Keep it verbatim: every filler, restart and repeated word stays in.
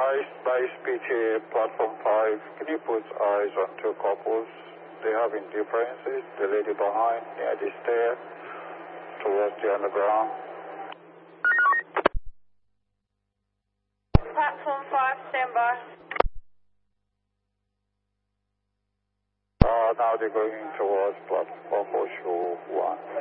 Ice, Ice P T A, platform five. Can you put eyes on two couples? They have indifferences. The lady behind near the stair towards the underground. Platform five, stand by. Uh, now they're going towards platform for show one.